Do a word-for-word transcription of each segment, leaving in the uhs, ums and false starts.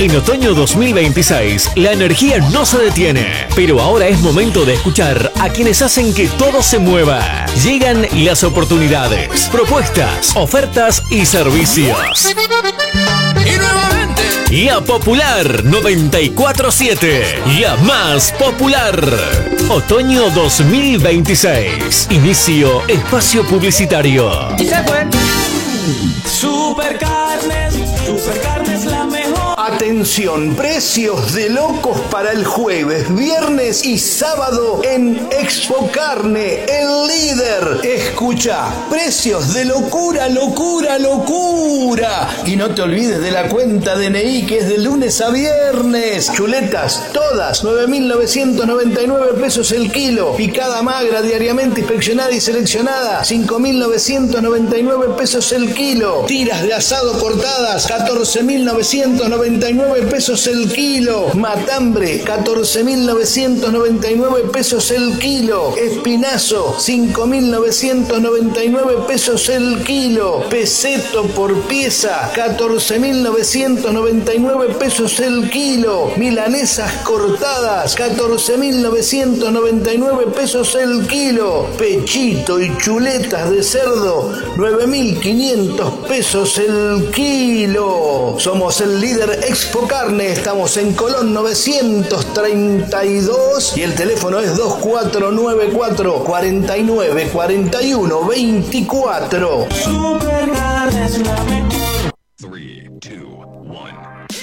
En otoño dos mil veintiséis, la energía no se detiene, pero ahora es momento de escuchar a quienes hacen que todo se mueva. Llegan las oportunidades, propuestas, ofertas y servicios. Y nuevamente, La Popular noventa y cuatro siete, la más popular. Otoño dos mil veintiséis. Inicio espacio publicitario. Y se fue. Supercarnes, Supercarnes la mejor. Atención, precios de locos para el jueves, viernes y sábado en Expo Carne, el líder. Escucha, precios de locura, locura, locura. Y no te olvides de la cuenta D N I que es de lunes a viernes. Chuletas, todas, nueve mil novecientos noventa y nueve pesos el kilo. Picada magra, diariamente inspeccionada y seleccionada, cinco mil novecientos noventa y nueve pesos el kilo. Tiras de asado cortadas, catorce mil novecientos noventa y nueve pesos el kilo. Matambre, catorce mil novecientos noventa y nueve pesos el kilo. Espinazo, cinco mil novecientos noventa y nueve pesos el kilo. Peseto por pieza, catorce mil novecientos noventa y nueve pesos el kilo. Milanesas cortadas, catorce mil novecientos noventa y nueve pesos el kilo. Pechito y chuletas de cerdo, nueve mil quinientos pesos el kilo. Somos el líder Expo Carne, estamos en Colón novecientos treinta y dos y el teléfono es dos cuatro nueve cuatro, cuatro nueve cuatro uno, veinticuatro. Supercarnes la mejor. three, two, one.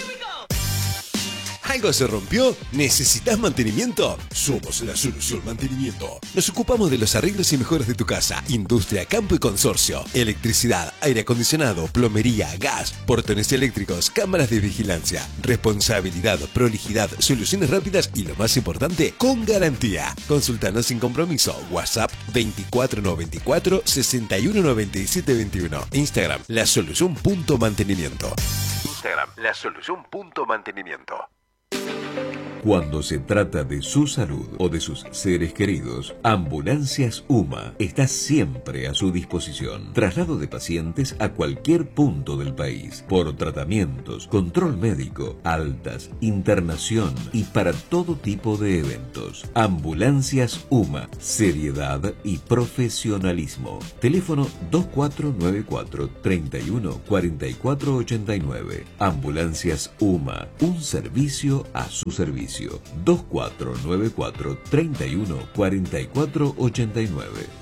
¿Algo se rompió? ¿Necesitas mantenimiento? Somos la solución mantenimiento. Nos ocupamos de los arreglos y mejoras de tu casa, industria, campo y consorcio, electricidad, aire acondicionado, plomería, gas, portones eléctricos, cámaras de vigilancia, responsabilidad, prolijidad, soluciones rápidas y lo más importante, con garantía. Consultanos sin compromiso. WhatsApp veinticuatro noventa y cuatro, sesenta y uno noventa y siete veintiuno. Instagram, la solución punto mantenimiento. Instagram, la solución punto mantenimiento. Cuando se trata de su salud o de sus seres queridos, Ambulancias UMA está siempre a su disposición. Traslado de pacientes a cualquier punto del país, por tratamientos, control médico, altas, internación y para todo tipo de eventos. Ambulancias UMA, seriedad y profesionalismo. Teléfono dos cuatro nueve cuatro, treinta y uno, cuarenta y cuatro ochenta y nueve. Ambulancias UMA, un servicio a su servicio. dos cuatro nueve cuatro, treinta y uno, cuarenta y cuatro ochenta y nueve.